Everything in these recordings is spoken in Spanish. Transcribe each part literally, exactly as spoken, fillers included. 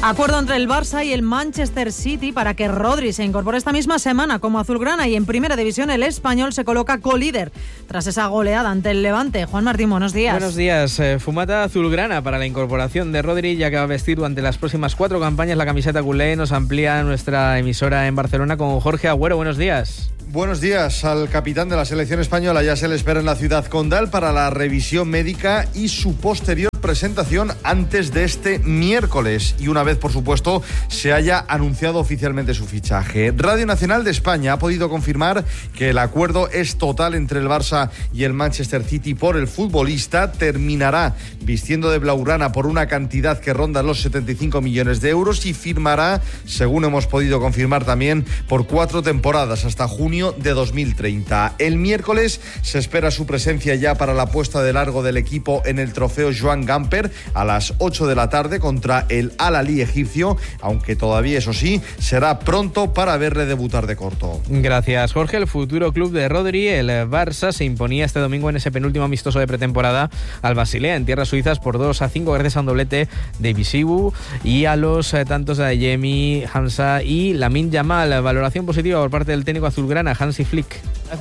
Acuerdo entre el Barça y el Manchester City para que Rodri se incorpore esta misma semana como azulgrana, y en Primera División el español se coloca colíder tras esa goleada ante el Levante. Juan Martín, buenos días. Buenos días. Eh, fumata azulgrana para la incorporación de Rodri, ya que va a vestir durante las próximas cuatro campañas la camiseta culé. Nos amplía nuestra emisora en Barcelona con Jorge Agüero. Buenos días. Buenos días. Al capitán de la selección española ya se le espera en la ciudad condal para la revisión médica y su posterior presentación antes de este miércoles, y una vez, por supuesto, se haya anunciado oficialmente su fichaje. Radio Nacional de España ha podido confirmar que el acuerdo es total entre el Barça y el Manchester City por el futbolista. Terminará vistiendo de blaugrana por una cantidad que ronda los setenta y cinco millones de euros y firmará, según hemos podido confirmar también, por cuatro temporadas hasta junio de dos mil treinta. El miércoles se espera su presencia ya para la puesta de largo del equipo en el trofeo Joan Gamper a las ocho de la tarde contra el Al-Ahly egipcio, aunque todavía, eso sí, será pronto para verle debutar de corto. Gracias, Jorge. El futuro club de Rodri, el Barça, se imponía este domingo en ese penúltimo amistoso de pretemporada al Basilea en tierras suizas por dos a cinco gracias a un doblete de Bisibu y a los eh, tantos de Adeyemi, Hamza y Lamine Yamal. Valoración positiva por parte del técnico azulgrana Hansi Flick.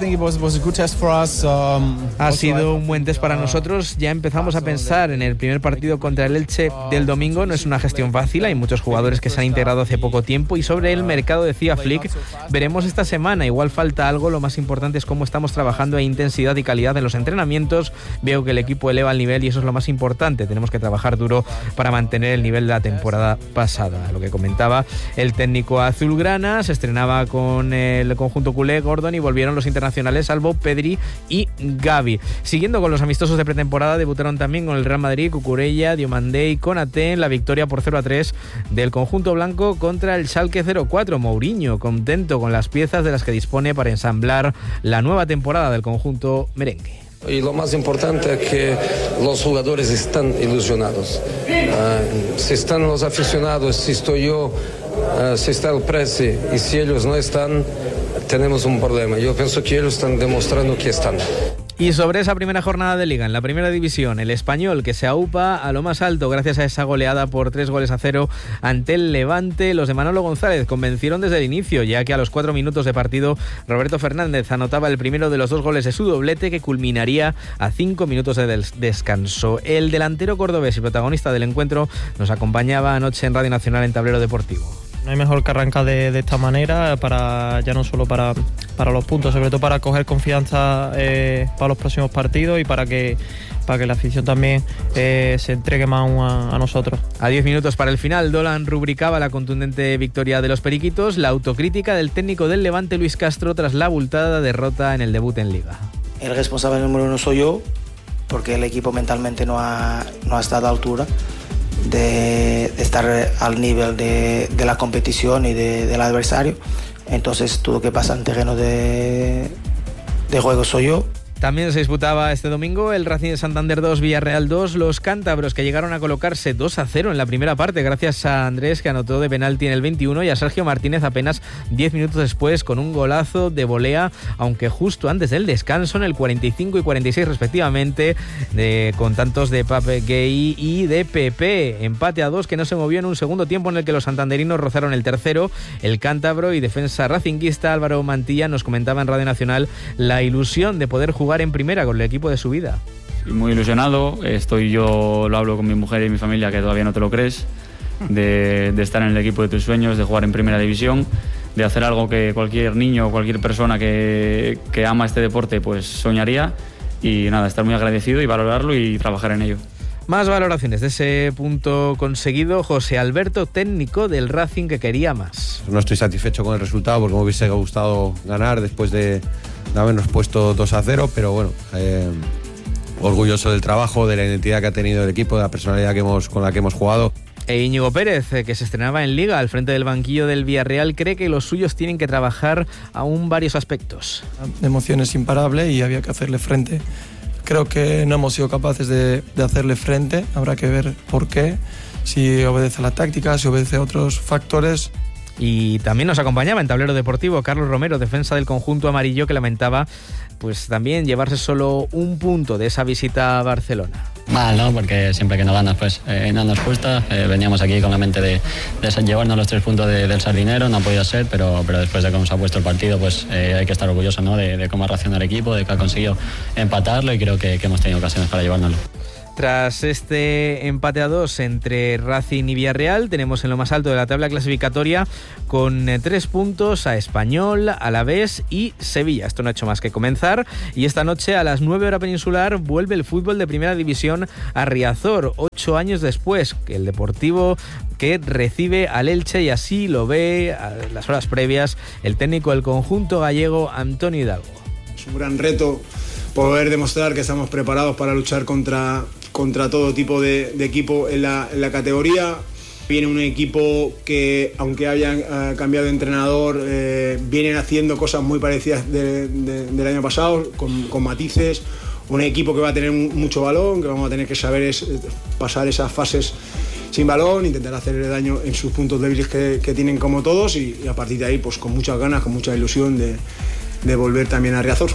Ha sido un buen test para nosotros. Ya empezamos a pensar en el primer partido contra el Elche del domingo. No es una gestión fácil, hay muchos jugadores que se han integrado hace poco tiempo, y sobre el mercado decía Flick, veremos esta semana, igual falta algo, lo más importante es cómo estamos trabajando, hay intensidad y calidad en los entrenamientos, veo que el equipo eleva el nivel y eso es lo más importante, tenemos que trabajar duro para mantener el nivel de la temporada pasada. Lo que comentaba el técnico azulgrana, se estrenaba con el conjunto culé Gordon y volvieron los internacionales salvo Pedri y Gavi. Siguiendo con los amistosos de pretemporada, debutaron también con el Real Madrid Cucurella, Diomandé y Konaté en la victoria por cero a tres del conjunto blanco contra el Schalke cero cuatro. Mourinho contento con las piezas de las que dispone para ensamblar la nueva temporada del conjunto merengue. Y lo más importante es que los jugadores están ilusionados. Uh, si están los aficionados, si estoy yo, uh, si está el presi, y si ellos no están, tenemos un problema. Yo pienso que ellos están demostrando que están. Y sobre esa primera jornada de Liga en la Primera División, el español que se aupa a lo más alto gracias a esa goleada por tres goles a cero ante el Levante. Los de Manolo González convencieron desde el inicio, ya que a los cuatro minutos de partido Roberto Fernández anotaba el primero de los dos goles de su doblete, que culminaría a cinco minutos de des- descanso. El delantero cordobés y protagonista del encuentro nos acompañaba anoche en Radio Nacional en Tablero Deportivo. No hay mejor que arrancar de, de esta manera, para ya no solo para, para los puntos, sobre todo para coger confianza eh, para los próximos partidos y para que, para que la afición también eh, se entregue más a, a nosotros. A diez minutos para el final, Dolan rubricaba la contundente victoria de los periquitos, la autocrítica del técnico del Levante Luis Castro tras la abultada derrota en el debut en Liga. El responsable número uno soy yo, porque el equipo mentalmente no ha, no ha estado a la altura De, de estar al nivel de, de la competición y de, del adversario. Entonces todo lo que pasa en terreno de, de juego soy yo. También se disputaba este domingo el Racing de Santander dos, Villarreal dos. Los cántabros, que llegaron a colocarse dos a cero en la primera parte gracias a Andrés, que anotó de penalti en el veintiuno, y a Sergio Martínez apenas diez minutos después con un golazo de volea, aunque justo antes del descanso en el cuarenta y cinco y cuarenta y seis respectivamente, de, con tantos de Pape Gay y de Pepe. Empate a dos que no se movió en un segundo tiempo en el que los santanderinos rozaron el tercero. El cántabro y defensa racinguista Álvaro Mantilla nos comentaba en Radio Nacional la ilusión de poder jugar en primera con el equipo de su vida. Muy ilusionado, estoy yo, lo hablo con mi mujer y mi familia, que todavía no te lo crees, de, de estar en el equipo de tus sueños, de jugar en primera división, de hacer algo que cualquier niño o cualquier persona que, que ama este deporte pues soñaría, y nada, estar muy agradecido y valorarlo y trabajar en ello. Más valoraciones de ese punto conseguido. José Alberto, técnico del Racing, que quería más. No estoy satisfecho con el resultado porque me hubiese gustado ganar después de, de habernos puesto dos a cero, pero bueno, eh, orgulloso del trabajo, de la identidad que ha tenido el equipo, de la personalidad que hemos, con la que hemos jugado. E Íñigo Pérez, que se estrenaba en Liga al frente del banquillo del Villarreal, cree que los suyos tienen que trabajar aún varios aspectos. La emoción es imparable y había que hacerle frente. Creo que no hemos sido capaces de, de hacerle frente, habrá que ver por qué, si obedece a la táctica, si obedece a otros factores. Y también nos acompañaba en Tablero Deportivo Carlos Romero, defensa del conjunto amarillo, que lamentaba pues también llevarse solo un punto de esa visita a Barcelona. Mal, ¿no? Porque siempre que no ganas, pues eh, no nos gusta. Eh, veníamos aquí con la mente de, de llevarnos los tres puntos de, del Sardinero, no ha podido ser, pero, pero después de cómo se ha puesto el partido, pues eh, hay que estar orgulloso, ¿no? De, de cómo ha reaccionado el equipo, de que ha conseguido empatarlo y creo que, que hemos tenido ocasiones para llevárnoslo. Tras este empate a dos entre Racing y Villarreal, tenemos en lo más alto de la tabla clasificatoria con tres puntos a Español, Alavés y Sevilla. Esto no ha hecho más que comenzar y esta noche a las nueve hora peninsular vuelve el fútbol de Primera División a Riazor, ocho años después que el Deportivo que recibe al Elche, y así lo ve a las horas previas el técnico del conjunto gallego, Antonio Hidalgo. Es un gran reto poder demostrar que estamos preparados para luchar contra, contra todo tipo de, de equipo en la, en la categoría. Viene un equipo que, aunque hayan uh, cambiado de entrenador, eh, vienen haciendo cosas muy parecidas de, de, del año pasado, con, con matices. Un equipo que va a tener mucho balón, que vamos a tener que saber es, pasar esas fases sin balón, intentar hacerle daño en sus puntos débiles que, que tienen como todos y, y a partir de ahí pues con muchas ganas, con mucha ilusión de, de volver también a Riazor.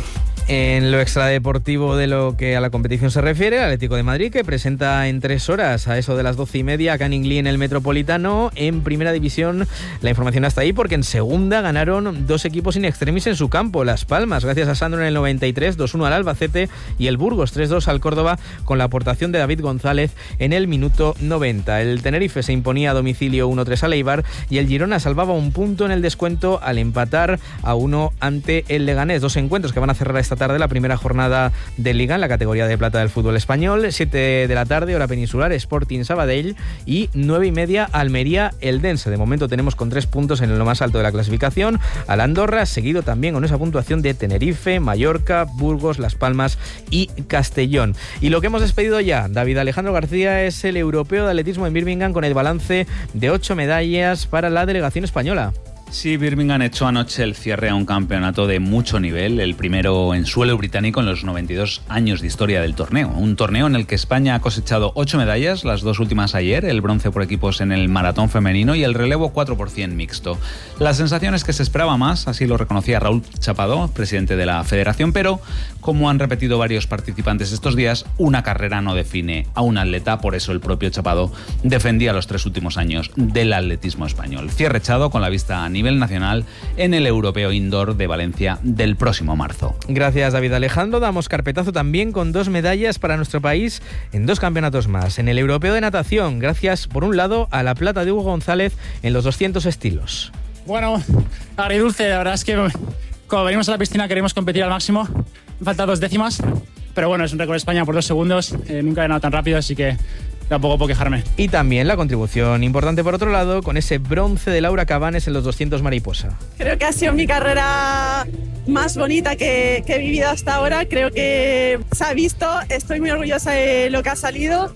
En lo extradeportivo de lo que a la competición se refiere, el Atlético de Madrid, que presenta en tres horas, a eso de las doce y media, a Canning Lee en el Metropolitano. En Primera División la información hasta ahí, porque en Segunda ganaron dos equipos in extremis en su campo. Las Palmas, gracias a Sandro en el noventa y tres, dos uno al Albacete, y el Burgos tres dos al Córdoba, con la aportación de David González en el minuto noventa. El Tenerife se imponía a domicilio uno tres al Eibar, y el Girona salvaba un punto en el descuento al empatar a uno ante el Leganés. Dos encuentros que van a cerrar esta tarde la primera jornada de Liga en la categoría de plata del fútbol español. Siete de la tarde, hora peninsular, Sporting Sabadell, y nueve y media, Almería Eldense. De momento tenemos con tres puntos en lo más alto de la clasificación al Andorra, seguido también con esa puntuación de Tenerife, Mallorca, Burgos, Las Palmas y Castellón. Y lo que hemos despedido ya, David Alejandro García, es el europeo de atletismo en Birmingham, con el balance de ocho medallas para la delegación española. Sí, Birmingham echó anoche el cierre a un campeonato de mucho nivel, el primero en suelo británico en los noventa y dos años de historia del torneo. Un torneo en el que España ha cosechado ocho medallas, las dos últimas ayer, el bronce por equipos en el maratón femenino y el relevo cuatro por cien mixto. La sensación es que se esperaba más, así lo reconocía Raúl Chapado, presidente de la federación, pero como han repetido varios participantes estos días, una carrera no define a un atleta, por eso el propio Chapado defendía los tres últimos años del atletismo español. Cierre echado con la vista a nivel nacional en el Europeo Indoor de Valencia del próximo marzo. Gracias, David Alejandro. Damos carpetazo también con dos medallas para nuestro país en dos campeonatos más. En el Europeo de Natación, gracias por un lado a la plata de Hugo González en los doscientos estilos. Bueno, agridulce, la verdad es que cuando venimos a la piscina queremos competir al máximo. Me faltan dos décimas, pero bueno, es un récord de España por dos segundos. Eh, nunca he ganado tan rápido, así que tampoco puedo quejarme. Y también la contribución importante, por otro lado, con ese bronce de Laura Cabanes en los doscientos mariposa. Creo que ha sido mi carrera más bonita que, que he vivido hasta ahora. Creo que se ha visto, estoy muy orgullosa de lo que ha salido.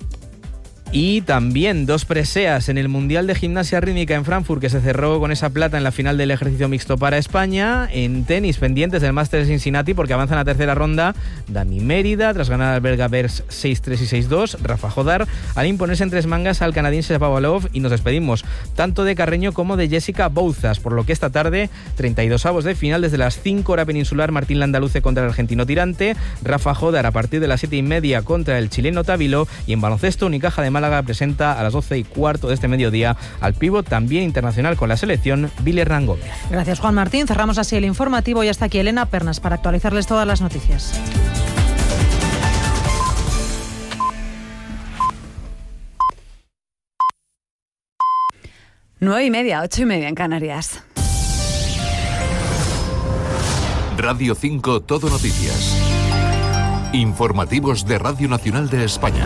Y también dos preseas en el Mundial de Gimnasia Rítmica en Frankfurt, que se cerró con esa plata en la final del ejercicio mixto para España. En tenis, pendientes del Máster de Cincinnati, porque avanza en la tercera ronda Dani Mérida, tras ganar al belga Bers seis tres y seis dos. Rafa Jodar, al imponerse en tres mangas al canadiense Shapovalov. Y nos despedimos tanto de Carreño como de Jessica Bouzas, por lo que esta tarde, treinta y dos avos de final desde las cinco hora peninsular, Martín Landaluce contra el argentino Tirante, Rafa Jodar a partir de las siete y media contra el chileno Távilo, y en baloncesto Unicaja de Málaga presenta a las doce y cuarto de este mediodía al pívot también internacional con la selección, Billy Hernán Gómez. Gracias, Juan Martín. Cerramos así el informativo y hasta aquí Elena Pernas para actualizarles todas las noticias. Nueve y media, ocho y media en Canarias. Radio cinco Todo Noticias. Informativos de Radio Nacional de España.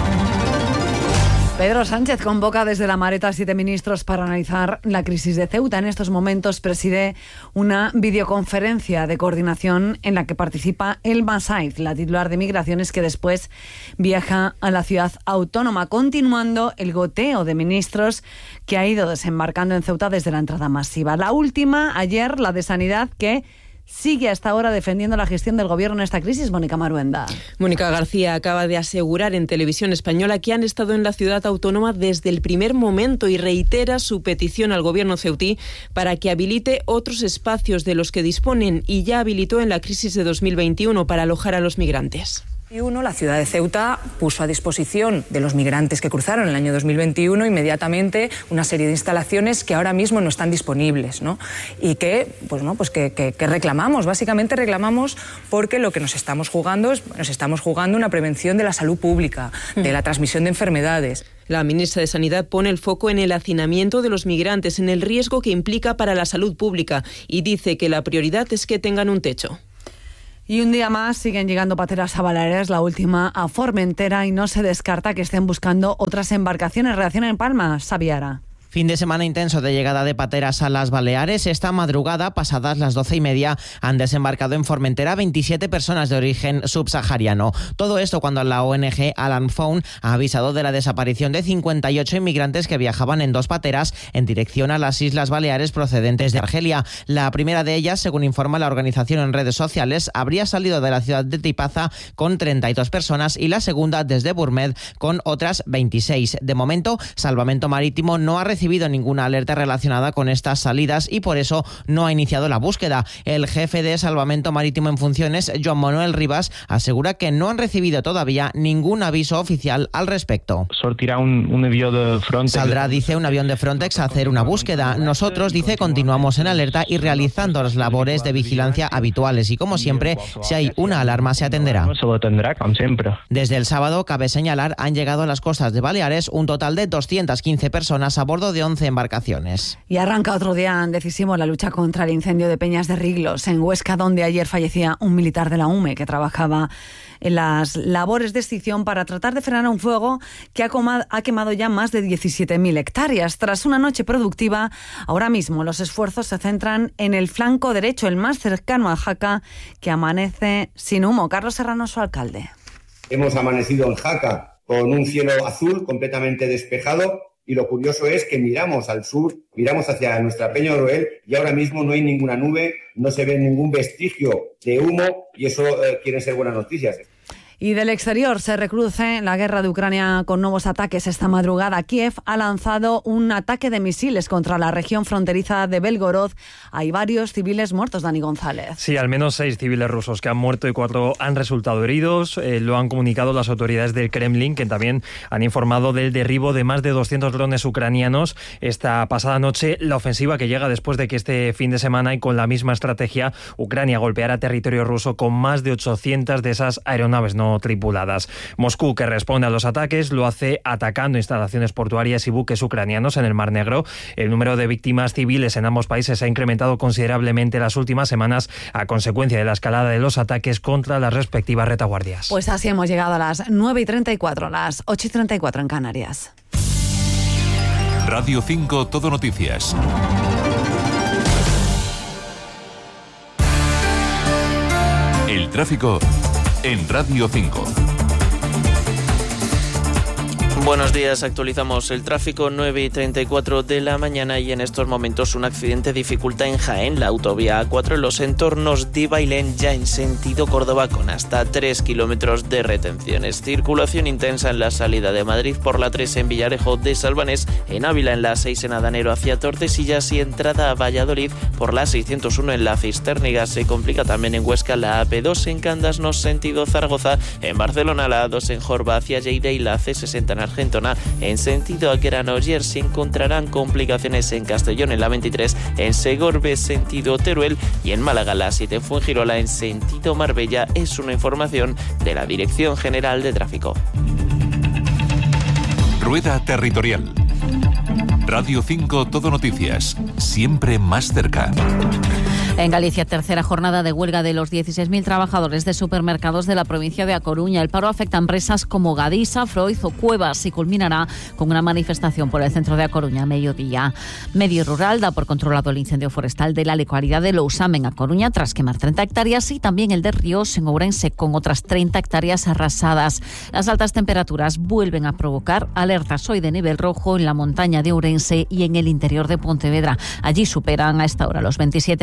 Pedro Sánchez convoca desde La Mareta a siete ministros para analizar la crisis de Ceuta. En estos momentos preside una videoconferencia de coordinación en la que participa Elma Saiz, la titular de Migraciones, que después viaja a la ciudad autónoma, continuando el goteo de ministros que ha ido desembarcando en Ceuta desde la entrada masiva. La última, ayer, la de Sanidad, que sigue hasta ahora defendiendo la gestión del gobierno en esta crisis. Mónica Maruenda. Mónica García acaba de asegurar en Televisión Española que han estado en la ciudad autónoma desde el primer momento y reitera su petición al gobierno ceutí para que habilite otros espacios de los que disponen y ya habilitó en la crisis de dos mil veintiuno para alojar a los migrantes. La ciudad de Ceuta puso a disposición de los migrantes que cruzaron en el año dos mil veintiuno inmediatamente una serie de instalaciones que ahora mismo no están disponibles, ¿no? Y que, pues, ¿no? pues que, que, que reclamamos, básicamente reclamamos porque lo que nos estamos jugando es nos estamos jugando una prevención de la salud pública, de la transmisión de enfermedades. La ministra de Sanidad pone el foco en el hacinamiento de los migrantes, en el riesgo que implica para la salud pública y dice que la prioridad es que tengan un techo. Y un día más siguen llegando pateras a Baleares, la última a Formentera, y no se descarta que estén buscando otras embarcaciones. Reacción en Palma, Sabiara. Fin de semana intenso de llegada de pateras a las Baleares. Esta madrugada, pasadas las doce y media, han desembarcado en Formentera veintisiete personas de origen subsahariano. Todo esto cuando la O N G Alarm Phone ha avisado de la desaparición de cincuenta y ocho inmigrantes que viajaban en dos pateras en dirección a las Islas Baleares procedentes de Argelia. La primera de ellas, según informa la organización en redes sociales, habría salido de la ciudad de Tipaza con treinta y dos personas y la segunda desde Burmed con otras veintiséis. De momento, Salvamento Marítimo no ha recibido recibido ninguna alerta relacionada con estas salidas y por eso no ha iniciado la búsqueda. El jefe de Salvamento Marítimo en funciones, Joan Manuel Rivas, asegura que no han recibido todavía ningún aviso oficial al respecto. Sortirá un, un avión de Frontex. Saldrá, dice, un avión de Frontex a hacer una búsqueda. Nosotros, dice, continuamos en alerta y realizando las labores de vigilancia habituales y, como siempre, si hay una alarma se atenderá. Se lo tendrá, como siempre. Desde el sábado, cabe señalar, han llegado a las costas de Baleares un total de doscientas quince personas a bordo de once embarcaciones. Y arranca otro día decisivo la lucha contra el incendio de Peñas de Riglos, en Huesca, donde ayer fallecía un militar de la U M E que trabajaba en las labores de extinción para tratar de frenar un fuego que ha, comad, ha quemado ya más de diecisiete mil hectáreas. Tras una noche productiva, ahora mismo los esfuerzos se centran en el flanco derecho, el más cercano a Jaca, que amanece sin humo. Carlos Serrano, su alcalde. Hemos amanecido en Jaca con un cielo azul completamente despejado y lo curioso es que miramos al sur, miramos hacia nuestra Peña Oroel y ahora mismo no hay ninguna nube, no se ve ningún vestigio de humo y eso eh, quieren ser buenas noticias. Y del exterior se recruce la guerra de Ucrania con nuevos ataques. Esta madrugada Kiev ha lanzado un ataque de misiles contra la región fronteriza de Belgorod. Hay varios civiles muertos, Dani González. Sí, al menos seis civiles rusos que han muerto y cuatro han resultado heridos. Eh, lo han comunicado las autoridades del Kremlin, que también han informado del derribo de más de doscientos drones ucranianos esta pasada noche. La ofensiva que llega después de que este fin de semana y con la misma estrategia Ucrania golpeara territorio ruso con más de ochocientas de esas aeronaves no tripuladas. Moscú, que responde a los ataques, lo hace atacando instalaciones portuarias y buques ucranianos en el Mar Negro. El número de víctimas civiles en ambos países ha incrementado considerablemente las últimas semanas a consecuencia de la escalada de los ataques contra las respectivas retaguardias. Pues así hemos llegado a las nueve y treinta y cuatro, las ocho y treinta y cuatro en Canarias. Radio cinco Todo Noticias. El tráfico en Radio cinco. Buenos días, actualizamos el tráfico, nueve y treinta y cuatro de la mañana y en estos momentos un accidente dificulta en Jaén, la autovía A cuatro en los entornos de Bailén, ya en sentido Córdoba con hasta tres kilómetros de retenciones. Circulación intensa en la salida de Madrid por la tres en Villarejo de Salvanés, en Ávila en la seis en Adanero hacia Tordesillas y entrada a Valladolid por la seiscientos uno en la Cisterniga. Se complica también en Huesca la A P dos en Candasnos sentido Zaragoza, en Barcelona la A dos en Jorba hacia Lleida y la C sesenta en Argentona en sentido Granollers. Se encontrarán complicaciones en Castellón en la veintitrés, en Segorbe sentido Teruel y en Málaga la siete en Fuengirola en sentido Marbella. Es una información de la Dirección General de Tráfico. Rueda Territorial. Radio cinco Todo Noticias, siempre más cerca. En Galicia, tercera jornada de huelga de los dieciséis mil trabajadores de supermercados de la provincia de A Coruña. El paro afecta a empresas como Gadisa, Freud o Cuevas y culminará con una manifestación por el centro de A Coruña a mediodía. Medio Rural da por controlado el incendio forestal de la localidad de Lousame en A Coruña tras quemar treinta hectáreas y también el de Ríos en Ourense con otras treinta hectáreas arrasadas. Las altas temperaturas vuelven a provocar alertas hoy de nivel rojo en la montaña de Ourense y en el interior de Pontevedra. Allí superan a esta hora los veintisiete grados en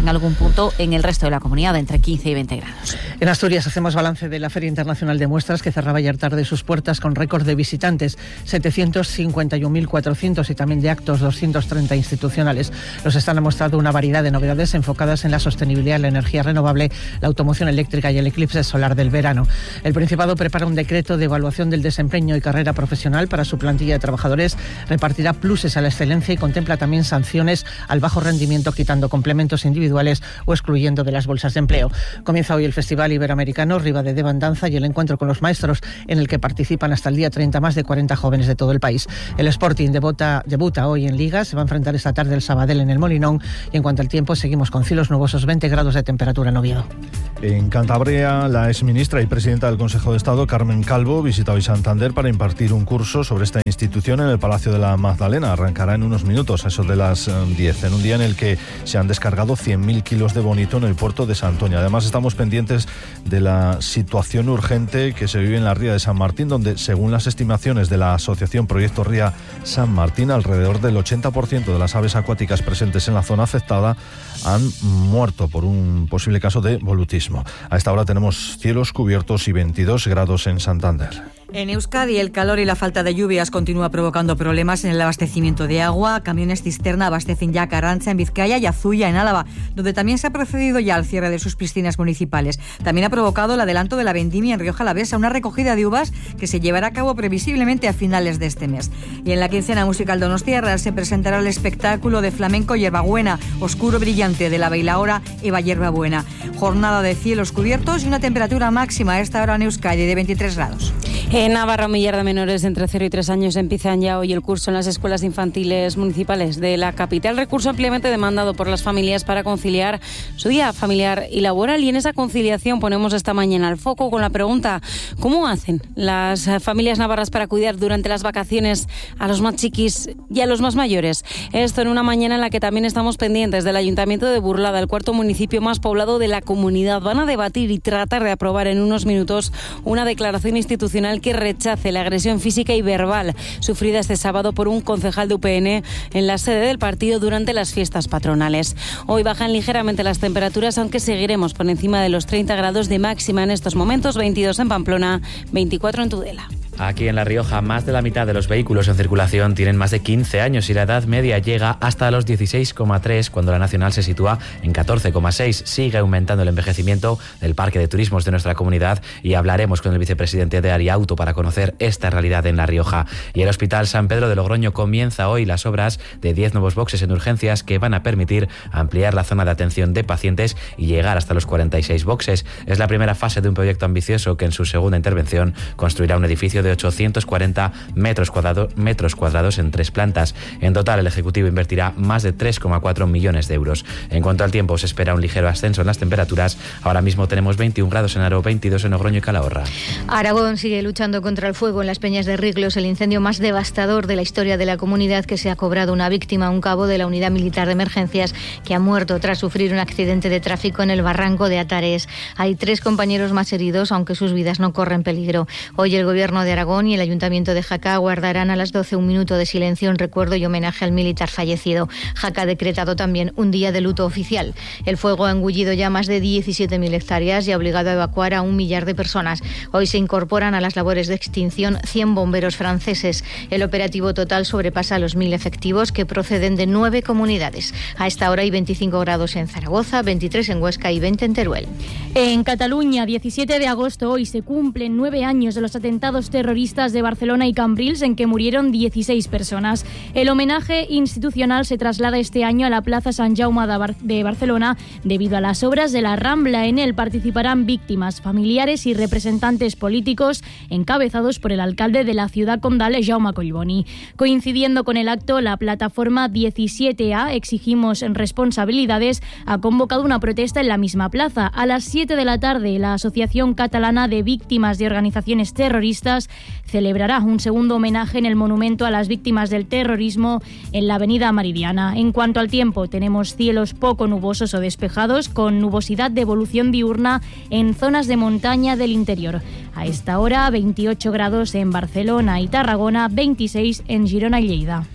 en algún punto en el resto de la comunidad entre quince y veinte grados. En Asturias hacemos balance de la Feria Internacional de Muestras, que cerraba ayer tarde sus puertas con récord de visitantes, setecientos cincuenta y un mil cuatrocientos, y también de actos, doscientos treinta institucionales. Los están ha mostrado una variedad de novedades enfocadas en la sostenibilidad, la energía renovable, la automoción eléctrica y el eclipse solar del verano. El Principado prepara un decreto de evaluación del desempeño y carrera profesional para su plantilla de trabajadores, repartirá pluses a la excelencia y contempla también sanciones al bajo rendimiento, quitando complementos individuales o excluyendo de las bolsas de empleo. Comienza hoy el Festival Iberoamericano Riva de Devandanza y el encuentro con los maestros, en el que participan hasta el día treinta más de cuarenta jóvenes de todo el país. El Sporting debuta, debuta hoy en Liga, se va a enfrentar esta tarde el Sabadell en el Molinón, y en cuanto al tiempo seguimos con cielos nubosos, veinte grados de temperatura en Oviedo. En Cantabria, la exministra y presidenta del Consejo de Estado, Carmen Calvo, visita hoy Santander para impartir un curso sobre esta institución en el Palacio de la Magdalena. Arrancará en unos minutos, a eso de las diez, en un día en el que se han descargado cien mil kilos de bonito en el puerto de Santoña. Además, estamos pendientes de la situación urgente que se vive en la ría de San Martín, donde, según las estimaciones de la asociación Proyecto Ría San Martín, alrededor del ochenta por ciento de las aves acuáticas presentes en la zona afectada han muerto por un posible caso de volutismo. A esta hora tenemos cielos cubiertos y veintidós grados en Santander. En Euskadi, el calor y la falta de lluvias continúa provocando problemas en el abastecimiento de agua. Camiones cisterna abastecen ya Carranza en Vizcaya y Azuya en Álava, donde también se ha procedido ya al cierre de sus piscinas municipales. También ha provocado el adelanto de la vendimia en Rioja Alavesa, una recogida de uvas que se llevará a cabo previsiblemente a finales de este mes. Y en la quincena musical donostiarra se presentará el espectáculo de flamenco Hierbabuena, oscuro brillante, de la bailaora Eva Hierbabuena. Jornada de cielos cubiertos y una temperatura máxima a esta hora en Euskadi de veintitrés grados. En Navarra, un millar de menores de entre cero y tres años empiezan ya hoy el curso en las escuelas infantiles municipales de la capital. Recurso ampliamente demandado por las familias para conciliar su día familiar y laboral. Y en esa conciliación ponemos esta mañana el foco con la pregunta: ¿cómo hacen las familias navarras para cuidar durante las vacaciones a los más chiquis y a los más mayores? Esto en una mañana en la que también estamos pendientes del Ayuntamiento de Burlada, el cuarto municipio más poblado de la comunidad. Van a debatir y tratar de aprobar en unos minutos una declaración institucional que rechace la agresión física y verbal sufrida este sábado por un concejal de U P N en la sede del partido durante las fiestas patronales. Hoy bajan ligeramente las temperaturas, aunque seguiremos por encima de los treinta grados de máxima en estos momentos, veintidós en Pamplona, veinticuatro en Tudela. Aquí en La Rioja, más de la mitad de los vehículos en circulación tienen más de quince años y la edad media llega hasta los dieciséis coma tres, cuando la nacional se sitúa en catorce coma seis. Sigue aumentando el envejecimiento del parque de turismos de nuestra comunidad y hablaremos con el vicepresidente de Ariauto para conocer esta realidad en La Rioja. Y el Hospital San Pedro de Logroño comienza hoy las obras de diez nuevos boxes en urgencias que van a permitir ampliar la zona de atención de pacientes y llegar hasta los cuarenta y seis boxes. Es la primera fase de un proyecto ambicioso que en su segunda intervención construirá un edificio de de ochocientos cuarenta metros cuadrados, metros cuadrados en tres plantas. En total, el Ejecutivo invertirá más de tres coma cuatro millones de euros. En cuanto al tiempo, se espera un ligero ascenso en las temperaturas. Ahora mismo tenemos veintiún grados en Aro, veintidós en Logroño y Calahorra. Aragón sigue luchando contra el fuego en las Peñas de Riglos, el incendio más devastador de la historia de la comunidad, que se ha cobrado una víctima, un cabo de la Unidad Militar de Emergencias, que ha muerto tras sufrir un accidente de tráfico en el barranco de Atares. Hay tres compañeros más heridos, aunque sus vidas no corren peligro. Hoy el Gobierno de Aragón y el Ayuntamiento de Jaca guardarán a las doce un minuto de silencio en recuerdo y homenaje al militar fallecido. Jaca ha decretado también un día de luto oficial. El fuego ha engullido ya más de diecisiete mil hectáreas y ha obligado a evacuar a un millar de personas. Hoy se incorporan a las labores de extinción cien bomberos franceses. El operativo total sobrepasa los mil efectivos, que proceden de nueve comunidades. A esta hora hay veinticinco grados en Zaragoza, veintitrés en Huesca y veinte en Teruel. En Cataluña, diecisiete de agosto, hoy se cumplen nueve años de los atentados terroristas de Barcelona y Cambrils, en que murieron dieciséis personas. El homenaje institucional se traslada este año a la Plaza Sant Jaume de, Bar- de Barcelona debido a las obras de la Rambla. En él participarán víctimas, familiares y representantes políticos encabezados por el alcalde de la ciudad condal, Jaume Collboni. Coincidiendo con el acto, la plataforma diecisiete A, Exigimos Responsabilidades, ha convocado una protesta en la misma plaza. A las siete de la tarde, la Asociación Catalana de Víctimas de Organizaciones Terroristas celebrará un segundo homenaje en el monumento a las víctimas del terrorismo en la avenida Meridiana. En cuanto al tiempo, tenemos cielos poco nubosos o despejados, con nubosidad de evolución diurna en zonas de montaña del interior. A esta hora, veintiocho grados en Barcelona y Tarragona, veintiséis en Girona y Lleida.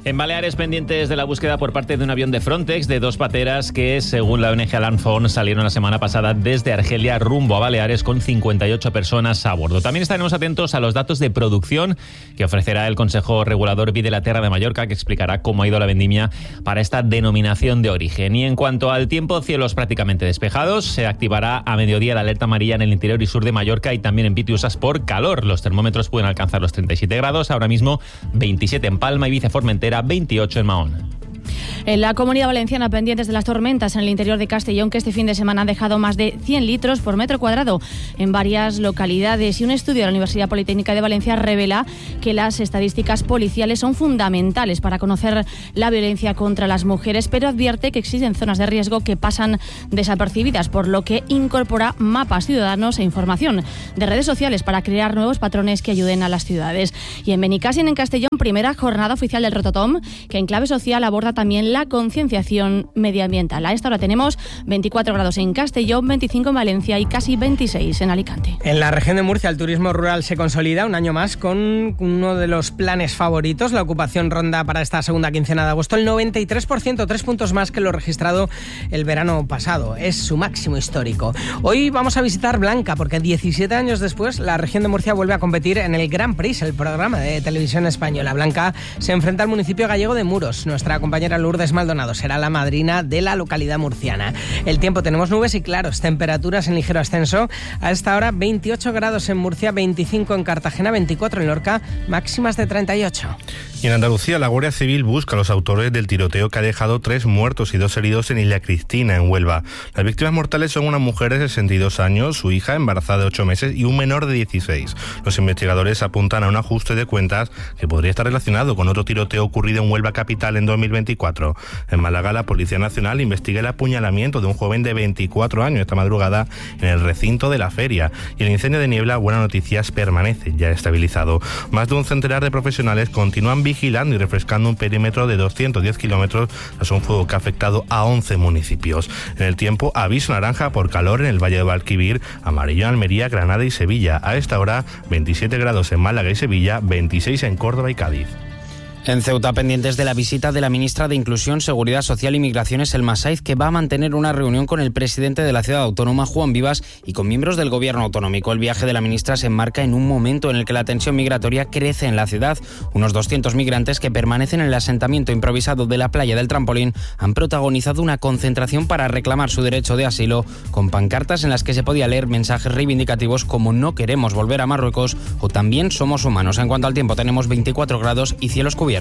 En Baleares, pendientes de la búsqueda por parte de un avión de Frontex de dos pateras que, según la O N G Alarm Phone, salieron la semana pasada desde Argelia rumbo a Baleares con cincuenta y ocho personas a bordo. También estaremos atentos a los datos de producción que ofrecerá el Consejo Regulador Vi de la Terra de Mallorca, que explicará cómo ha ido la vendimia para esta denominación de origen. Y en cuanto al tiempo, cielos prácticamente despejados. Se activará a mediodía la alerta amarilla en el interior y sur de Mallorca y también en Pitiusas por calor. Los termómetros pueden alcanzar los treinta y siete grados, ahora mismo veintisiete en Palma, Ibiza, Formentera, veintiocho en Mahón. En la Comunidad Valenciana, pendientes de las tormentas en el interior de Castellón, que este fin de semana han dejado más de cien litros por metro cuadrado en varias localidades. Y un estudio de la Universidad Politécnica de Valencia revela que las estadísticas policiales son fundamentales para conocer la violencia contra las mujeres, pero advierte que existen zonas de riesgo que pasan desapercibidas, por lo que incorpora mapas ciudadanos e información de redes sociales para crear nuevos patrones que ayuden a las ciudades. Y en Benicàssim, en Castellón, primera jornada oficial del Rototom, que en clave social aborda también la concienciación medioambiental. A esta hora tenemos veinticuatro grados en Castellón, veinticinco en Valencia y casi veintiséis en Alicante. En la región de Murcia el turismo rural se consolida un año más con uno de los planes favoritos. La ocupación ronda para esta segunda quincena de agosto el noventa y tres por ciento, tres puntos más que lo registrado el verano pasado. Es su máximo histórico. Hoy vamos a visitar Blanca porque diecisiete años después la región de Murcia vuelve a competir en el Grand Prix, el programa de televisión española. Blanca se enfrenta al municipio gallego de Muros. Nuestra compañera Lourdes Maldonado será la madrina de la localidad murciana. El tiempo, tenemos nubes y claros, temperaturas en ligero ascenso. A esta hora veintiocho grados en Murcia, veinticinco en Cartagena, veinticuatro en Lorca, máximas de treinta y ocho. Y en Andalucía, la Guardia Civil busca a los autores del tiroteo que ha dejado tres muertos y dos heridos en Isla Cristina, en Huelva. Las víctimas mortales son una mujer de sesenta y dos años, su hija embarazada de ocho meses y un menor de dieciséis. Los investigadores apuntan a un ajuste de cuentas que podría estar relacionado con otro tiroteo ocurrido en Huelva capital en dos mil veinticuatro. En Málaga, la Policía Nacional investiga el apuñalamiento de un joven de veinticuatro años esta madrugada en el recinto de la feria. Y el incendio de Niebla, buenas noticias, permanece ya estabilizado. Más de un centenar de profesionales continúan vigilando y refrescando un perímetro de doscientos diez kilómetros tras un fuego que ha afectado a once municipios. En el tiempo, aviso naranja por calor en el Valle de Guadalquivir, amarillo en Almería, Granada y Sevilla. A esta hora, veintisiete grados en Málaga y Sevilla, veintiséis en Córdoba y Cádiz. En Ceuta, pendientes de la visita de la ministra de Inclusión, Seguridad Social y Migraciones, Elma Saiz, que va a mantener una reunión con el presidente de la ciudad autónoma, Juan Vivas, y con miembros del gobierno autonómico. El viaje de la ministra se enmarca en un momento en el que la tensión migratoria crece en la ciudad. Unos doscientos migrantes que permanecen en el asentamiento improvisado de la playa del Trampolín han protagonizado una concentración para reclamar su derecho de asilo, con pancartas en las que se podía leer mensajes reivindicativos como "no queremos volver a Marruecos" o "también somos humanos". En cuanto al tiempo, tenemos veinticuatro grados y cielos cubiertos.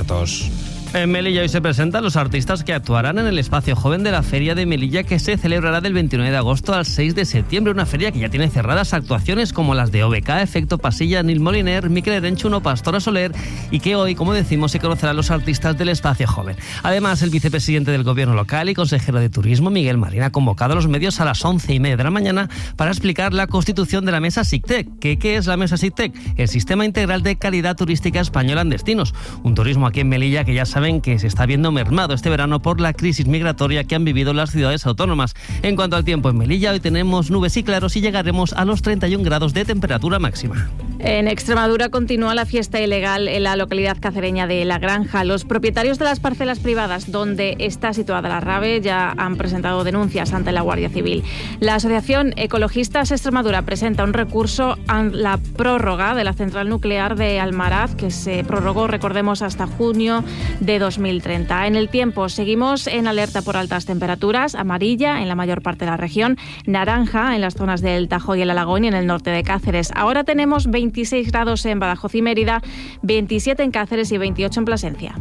En Melilla hoy se presentan los artistas que actuarán en el espacio joven de la Feria de Melilla, que se celebrará del veintinueve de agosto al seis de septiembre. Una feria que ya tiene cerradas actuaciones como las de O B K, Efecto Pasilla, Nil Moliner, Miquel Erenchuno, Pastora Soler, y que hoy, como decimos, se conocerán los artistas del espacio joven. Además, el vicepresidente del gobierno local y consejero de turismo, Miguel Marín, ha convocado a los medios a las once y media de la mañana para explicar la constitución de la mesa SICTEC. ¿Qué, qué es la mesa SICTEC? El Sistema Integral de Calidad Turística Española en Destinos. Un turismo aquí en Melilla que ya saben que se está viendo mermado este verano por la crisis migratoria que han vivido las ciudades autónomas. En cuanto al tiempo en Melilla, hoy tenemos nubes y claros y llegaremos a los treinta y un grados de temperatura máxima. En Extremadura continúa la fiesta ilegal en la localidad cacereña de La Granja. Los propietarios de las parcelas privadas donde está situada la rave ya han presentado denuncias ante la Guardia Civil. La Asociación Ecologistas Extremadura presenta un recurso a la prórroga de la central nuclear de Almaraz, que se prorrogó, recordemos, hasta junio de dos mil treinta. En el tiempo, seguimos en alerta por altas temperaturas, amarilla en la mayor parte de la región, naranja en las zonas del Tajo y el Alagón y en el norte de Cáceres. Ahora tenemos veintiséis grados en Badajoz y Mérida, veintisiete en Cáceres y veintiocho en Plasencia.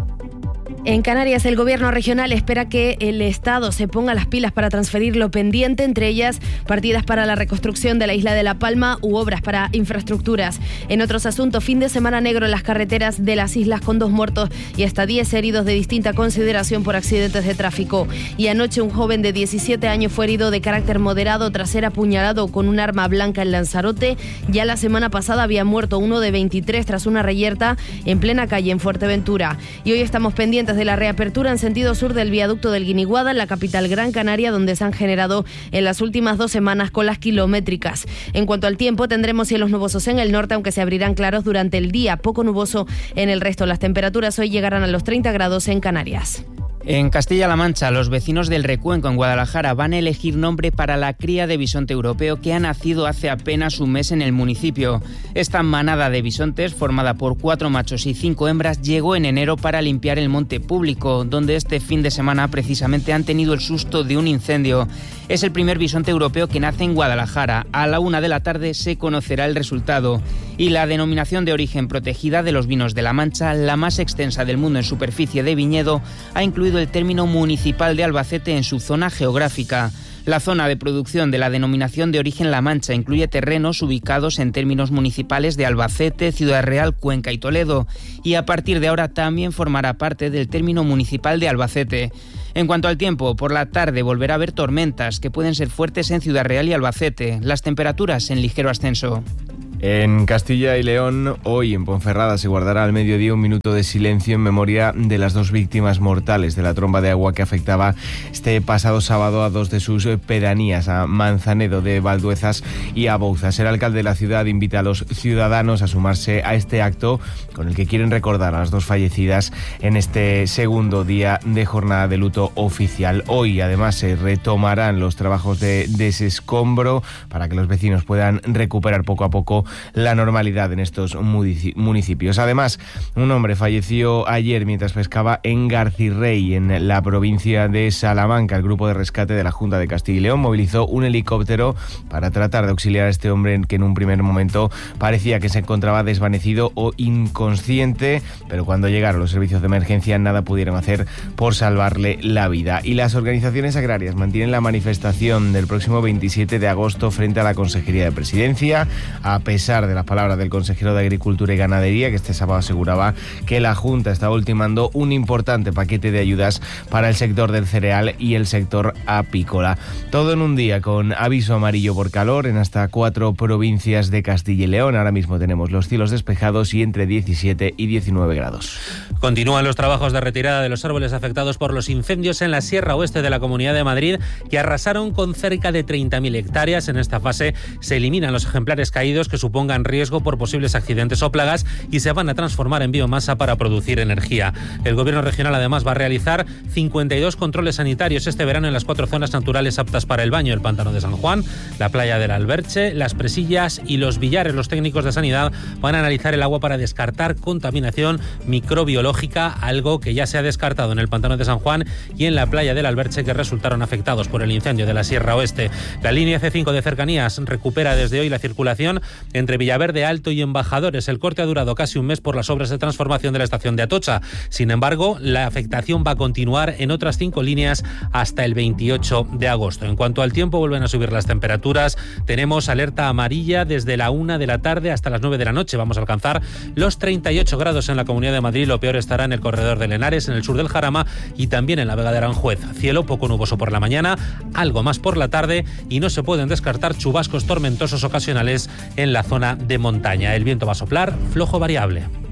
En Canarias, el gobierno regional espera que el Estado se ponga las pilas para transferir lo pendiente, entre ellas partidas para la reconstrucción de la isla de La Palma u obras para infraestructuras. En otros asuntos, fin de semana negro en las carreteras de las islas con dos muertos y hasta diez heridos de distinta consideración por accidentes de tráfico. Y anoche un joven de diecisiete años fue herido de carácter moderado tras ser apuñalado con un arma blanca en Lanzarote. Ya la semana pasada había muerto uno de veintitrés tras una reyerta en plena calle en Fuerteventura. Y hoy estamos pendientes de la reapertura en sentido sur del viaducto del Guiniguada, en la capital Gran Canaria, donde se han generado en las últimas dos semanas colas kilométricas. En cuanto al tiempo, tendremos cielos nubosos en el norte, aunque se abrirán claros durante el día, poco nuboso en el resto. Las temperaturas hoy llegarán a los treinta grados en Canarias. En Castilla-La Mancha, los vecinos del Recuenco, en Guadalajara, van a elegir nombre para la cría de bisonte europeo que ha nacido hace apenas un mes en el municipio. Esta manada de bisontes, formada por cuatro machos y cinco hembras, llegó en enero para limpiar el monte público, donde este fin de semana precisamente han tenido el susto de un incendio. Es el primer bisonte europeo que nace en Guadalajara. A la una de la tarde se conocerá el resultado. Y la denominación de origen protegida de los vinos de La Mancha, la más extensa del mundo en superficie de viñedo, ha incluido el término municipal de Albacete en su zona geográfica. La zona de producción de la denominación de origen La Mancha incluye terrenos ubicados en términos municipales de Albacete, Ciudad Real, Cuenca y Toledo, y a partir de ahora también formará parte del término municipal de Albacete. En cuanto al tiempo, por la tarde volverá a haber tormentas que pueden ser fuertes en Ciudad Real y Albacete, las temperaturas en ligero ascenso. En Castilla y León, hoy en Ponferrada se guardará al mediodía un minuto de silencio en memoria de las dos víctimas mortales de la tromba de agua que afectaba este pasado sábado a dos de sus pedanías, a Manzanedo de Valduezas y a Bouzas. El alcalde de la ciudad invita a los ciudadanos a sumarse a este acto con el que quieren recordar a las dos fallecidas en este segundo día de jornada de luto oficial. Hoy, además, se retomarán los trabajos de desescombro para que los vecinos puedan recuperar poco a poco la normalidad en estos municipios. Además, un hombre falleció ayer mientras pescaba en Garcirrey, en la provincia de Salamanca. El grupo de rescate de la Junta de Castilla y León movilizó un helicóptero para tratar de auxiliar a este hombre que en un primer momento parecía que se encontraba desvanecido o inconsciente, pero cuando llegaron los servicios de emergencia nada pudieron hacer por salvarle la vida. Y las organizaciones agrarias mantienen la manifestación del próximo veintisiete de agosto frente a la Consejería de Presidencia, a pesar A pesar de las palabras del consejero de Agricultura y Ganadería, que este sábado aseguraba que la Junta está ultimando un importante paquete de ayudas para el sector del cereal y el sector apícola. Todo en un día con aviso amarillo por calor en hasta cuatro provincias de Castilla y León. Ahora mismo tenemos los cielos despejados y entre diecisiete y diecinueve grados. Continúan los trabajos de retirada de los árboles afectados por los incendios en la Sierra Oeste de la Comunidad de Madrid, que arrasaron con cerca de treinta mil hectáreas. En esta fase se eliminan los ejemplares caídos que supongan riesgo por posibles accidentes o plagas y se van a transformar en biomasa para producir energía. El Gobierno regional además va a realizar cincuenta y dos controles sanitarios este verano en las cuatro zonas naturales aptas para el baño: el Pantano de San Juan, la playa del Alberche, Las Presillas y Los Villares. Los técnicos de sanidad van a analizar el agua para descartar contaminación microbiológica, algo que ya se ha descartado en el Pantano de San Juan y en la playa del Alberche, que resultaron afectados por el incendio de la Sierra Oeste. La línea C cinco de cercanías recupera desde hoy la circulación entre Villaverde Alto y Embajadores. El corte ha durado casi un mes por las obras de transformación de la estación de Atocha. Sin embargo, la afectación va a continuar en otras cinco líneas hasta el veintiocho de agosto. En cuanto al tiempo, vuelven a subir las temperaturas. Tenemos alerta amarilla desde la una de la tarde hasta las nueve de la noche. Vamos a alcanzar los treinta y ocho grados en la Comunidad de Madrid. Lo peor estará en el corredor de Lenares, en el sur del Jarama y también en la Vega de Aranjuez. Cielo poco nuboso por la mañana, algo más por la tarde, y no se pueden descartar chubascos tormentosos ocasionales en la zona de montaña. El viento va a soplar flojo variable.